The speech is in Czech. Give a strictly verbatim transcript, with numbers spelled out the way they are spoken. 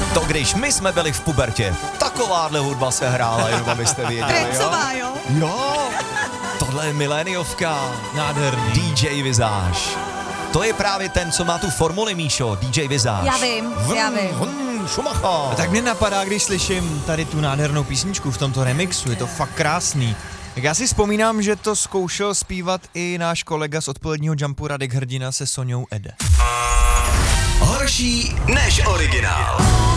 To když my jsme byli v pubertě, takováhle hudba se hrála, jenom abyste věděli, jo? Trencová, jo? Jo, tohle je miléniovka. Nádherný. D J Visage. To je právě ten, co má tu formuli, Míšo, D J Visage. Já vím, já vím. Vn, šumacha. Tak mě napadá, když slyším tady tu nádhernou písničku v tomto remixu, je to fakt krásný. Tak já si vzpomínám, že to zkoušel zpívat i náš kolega z odpoledního Jumpu Radek Hrdina se Soňou Ede. Horší než originál.